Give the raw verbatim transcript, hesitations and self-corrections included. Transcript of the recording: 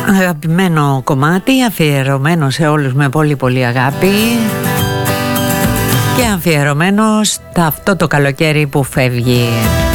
Αγαπημένο κομμάτι, αφιερωμένο σε όλους με πολύ πολύ αγάπη και αφιερωμένο σε αυτό το καλοκαίρι που φεύγει.